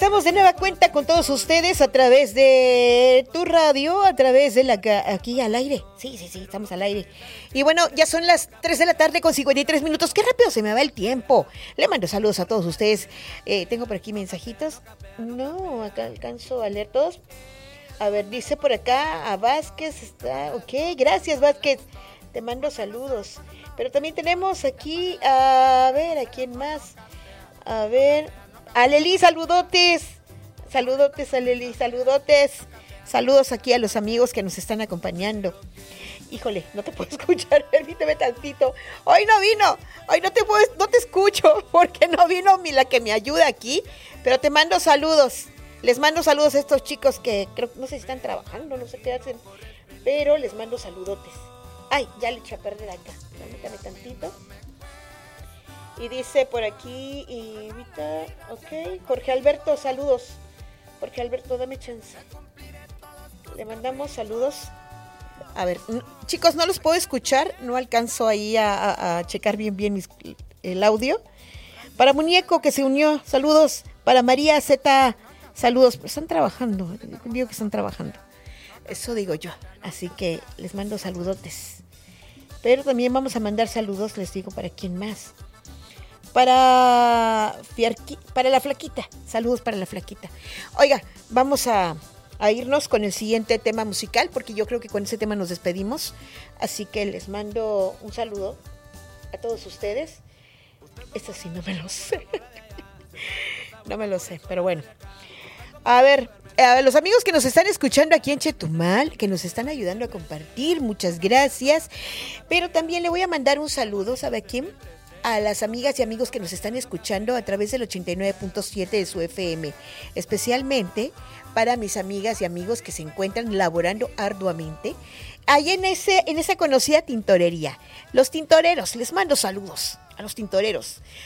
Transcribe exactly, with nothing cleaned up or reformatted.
estamos de nueva cuenta con todos ustedes a través de tu radio, a través de la aquí al aire. Sí, sí, sí, estamos al aire. Y bueno, ya son las tres de la tarde con cincuenta y tres minutos. Qué rápido se me va el tiempo. Le mando saludos a todos ustedes. Eh, tengo por aquí mensajitos. No, acá alcanzo a leer todos. A ver, dice por acá a Vázquez. Está, ok, gracias Vázquez. Te mando saludos. Pero también tenemos aquí, a ver, ¿a quién más? A ver, a Leli, saludotes. Saludotes a Leli, saludotes. Saludos aquí a los amigos que nos están acompañando. Híjole, no te puedo escuchar, permíteme tantito. Hoy no vino, hoy no te puedo, no te escucho porque no vino mi la que me ayuda aquí. Pero te mando saludos. Les mando saludos a estos chicos que creo, no sé si están trabajando, no sé qué hacen. Pero les mando saludotes. Ay, ya le eché a perder acá. Permítame tantito. Y dice por aquí, y Vita, ok, Jorge Alberto, saludos. Jorge Alberto, dame chance. Le mandamos saludos. A ver, n- chicos, no los puedo escuchar, no alcanzo ahí a, a, a checar bien bien mis, el audio. Para Muñeco, que se unió, saludos. Para María Z, saludos. Están trabajando, digo que están trabajando. Eso digo yo, así que les mando saludotes. Pero también vamos a mandar saludos, les digo, ¿para quién más? Para, Fiarqui, para la Flaquita, saludos para la Flaquita. Oiga, vamos a, a irnos con el siguiente tema musical, porque yo creo que con ese tema nos despedimos. Así que les mando un saludo a todos ustedes. Esto sí no me lo sé. No me lo sé, pero bueno. A ver, a los amigos que nos están escuchando aquí en Chetumal, que nos están ayudando a compartir, muchas gracias. Pero también le voy a mandar un saludo, ¿sabe a quién? A las amigas y amigos que nos están escuchando a través del ochenta y nueve punto siete de su F M, especialmente para mis amigas y amigos que se encuentran laborando arduamente ahí en, ese, en esa conocida tintorería. Los tintoreros, les mando saludos a los tintoreros.